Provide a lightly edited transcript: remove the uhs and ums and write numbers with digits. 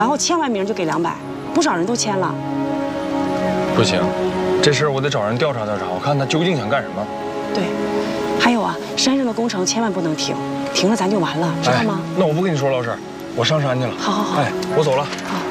然后签完名就给200，不少人都签了。 不行，这事儿我得找人调查调查，我看他究竟想干什么。 对，还有啊，山上的工程千万不能停，停了咱就完了，知道吗？ 那我不跟你说了，老婶，我上山去了。 好好好， 哎，我走了。 好。